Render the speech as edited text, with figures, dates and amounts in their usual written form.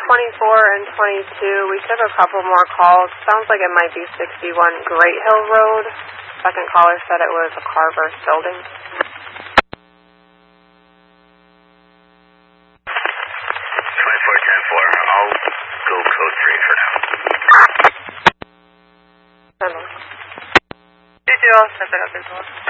and 22. We took a couple more calls. Sounds like it might be 61 Great Hill Road. Second caller said it was a Carver's building. 24-10-4. I'll go code 3 for now. Hello. 2-2, I'll set that up as well.